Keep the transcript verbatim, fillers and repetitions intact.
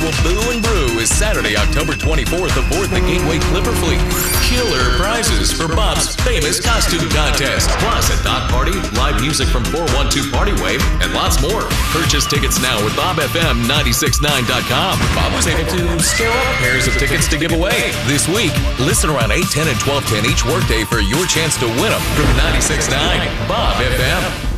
annual Boo and Brew is Saturday, October twenty-fourth aboard the Gateway Clipper Fleet. Killer prizes for Bob's famous costume contest. Plus, a dog party, live music from four one two Party Wave, and lots more. Purchase tickets now at bob f m nine six nine dot com. Bob was able to scale up pairs of tickets to give away. This week, listen around eight ten and twelve ten each workday for your chance to win them from ninety-six point nine Bob F M.